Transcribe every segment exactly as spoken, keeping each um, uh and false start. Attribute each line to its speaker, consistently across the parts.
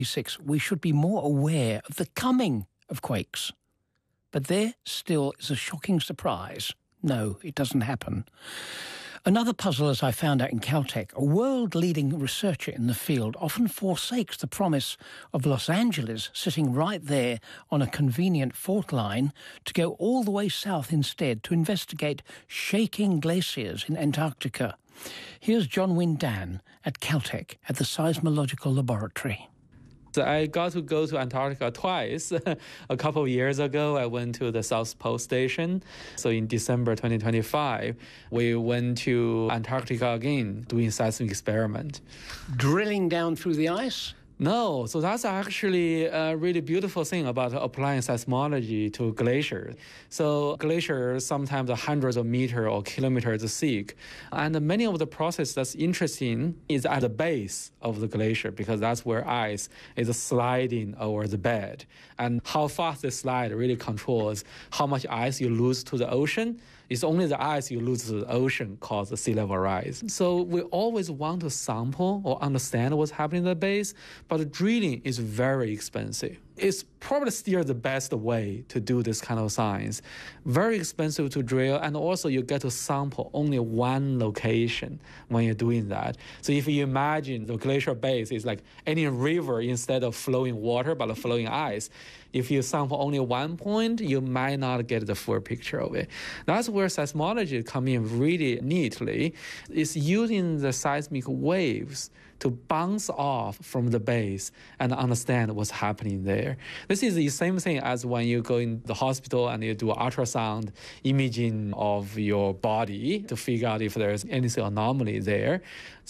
Speaker 1: Six, we should be more aware of the coming of quakes. But there still is a shocking surprise. No, it doesn't happen. Another puzzle, as I found out in Caltech, a world-leading researcher in the field often forsakes the promise of Los Angeles sitting right there on a convenient fault line to go all the way south instead to investigate shaking glaciers in Antarctica. Here's John Wynne Dan at Caltech at the Seismological Laboratory.
Speaker 2: So I got to go to Antarctica twice. A couple of years ago, I went to the South Pole Station. So in December twenty twenty-five, we went to Antarctica again, doing seismic experiment.
Speaker 1: Drilling down through the ice?
Speaker 2: No, so that's actually a really beautiful thing about applying seismology to glaciers. So glaciers sometimes are hundreds of meters or kilometers thick. And many of the process that's interesting is at the base of the glacier, because that's where ice is sliding over the bed. And how fast the slide really controls how much ice you lose to the ocean. It's only the ice you lose to the ocean causes the sea level rise. So we always want to sample or understand what's happening at the base, but drilling is very expensive. It's probably still the best way to do this kind of science. Very expensive to drill, and also you get to sample only one location when you're doing that. So if you imagine the glacier base is like any river instead of flowing water, but flowing ice, if you sample only one point, you might not get the full picture of it. That's where seismology comes in really neatly. It's using the seismic waves to bounce off from the base and understand what's happening there. This is the same thing as when you go in the hospital and you do ultrasound imaging of your body to figure out if there's any anomaly there.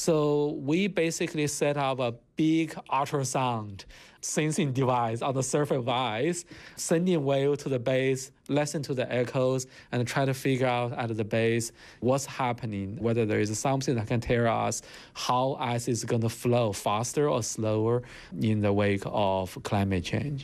Speaker 2: So we basically set up a big ultrasound sensing device on the surface of ice, sending wave to the base, listen to the echoes, and try to figure out at the base what's happening, whether there is something that can tell us how ice is going to flow faster or slower in the wake of climate change.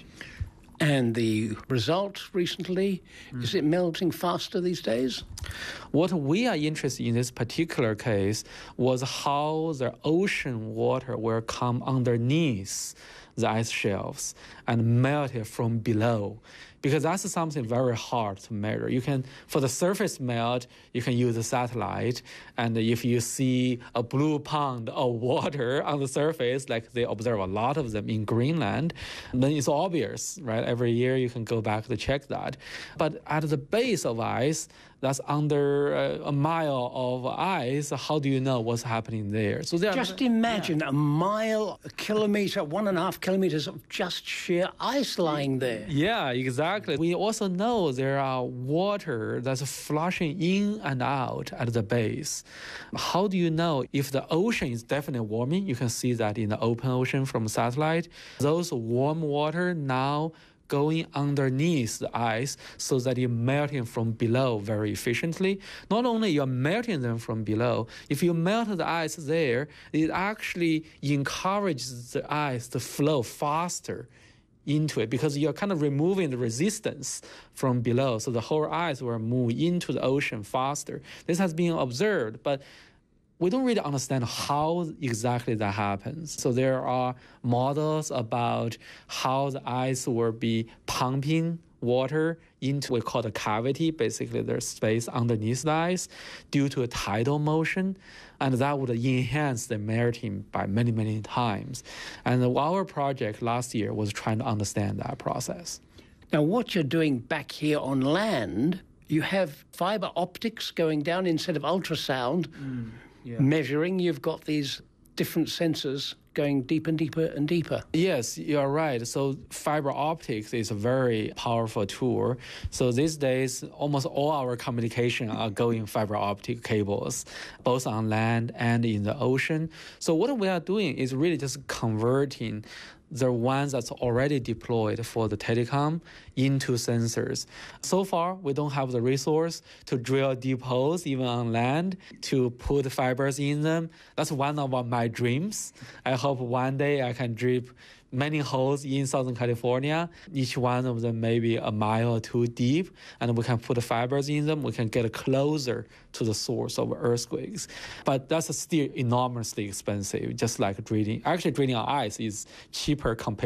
Speaker 1: And the result recently, mm. is it melting faster these days?
Speaker 2: What we are interested in this particular case was how the ocean water will come underneath the ice shelves and melt it from below, because that's something very hard to measure. You can, for the surface melt, you can use a satellite, and if you see a blue pond of water on the surface, like they observe a lot of them in Greenland, then it's obvious, right? Every year you can go back to check that. But at the base of ice, that's under uh, a mile of ice, how do you know what's happening there? So there
Speaker 1: Just
Speaker 2: are,
Speaker 1: imagine
Speaker 2: yeah.
Speaker 1: a mile, a kilometre, one and a half kilometres of just sheer ice lying there.
Speaker 2: Yeah, exactly. We also know there are water that's flushing in and out at the base. How do you know if the ocean is definitely warming? You can see that in the open ocean from satellite. Those warm water now going underneath the ice so that you're melting from below very efficiently. Not only you're melting them from below, if you melt the ice there, it actually encourages the ice to flow faster into it, because you're kind of removing the resistance from below, so the whole ice will move into the ocean faster. This has been observed, but we don't really understand how exactly that happens. So there are models about how the ice will be pumping water into what we call a cavity. Basically, there's space underneath the ice due to a tidal motion, and that would enhance the melting by many, many times. And our project last year was trying to understand that process.
Speaker 1: Now, what you're doing back here on land, you have fibre optics going down instead of ultrasound. Mm. Yeah. Measuring, you've got these different sensors going deeper and deeper and deeper.
Speaker 2: Yes, you're right. So fiber optics is a very powerful tool. So these days, almost all our communication are going fiber optic cables, both on land and in the ocean. So what we are doing is really just converting the ones that's already deployed for the telecom into sensors. So far, we don't have the resource to drill deep holes, even on land, to put fibers in them. That's one of my dreams. I hope one day I can drip many holes in Southern California, each one of them maybe a mile or two deep, and we can put fibers in them. We can get closer to the source of earthquakes. But that's still enormously expensive, just like drilling. Actually, drilling on ice is cheaper compared